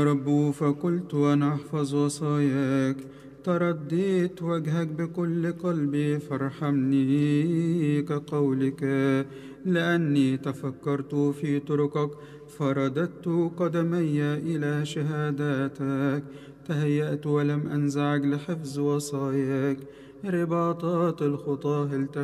رب فقلت أنا أحفظ وصاياك، ترديت وجهك بكل قلبي فارحمني كقولك، لأني تفكرت في طرقك فرددت قدمي إلى شهاداتك، تهيأت ولم أنزعج لحفظ وصاياك، رباطات الخطاه